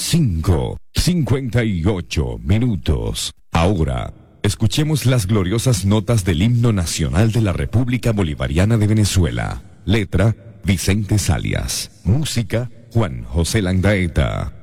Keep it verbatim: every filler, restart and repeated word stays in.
cinco, cincuenta y ocho minutos. Ahora, escuchemos las gloriosas notas del himno nacional de la República Bolivariana de Venezuela. Letra, Vicente Salias. Música, Juan José Landaeta.